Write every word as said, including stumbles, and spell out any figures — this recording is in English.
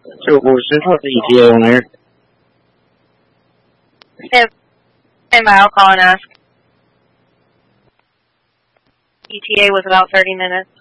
Two horses, what's the E T A on there? Stand, stand by, I'll call and ask. E T A was about thirty minutes.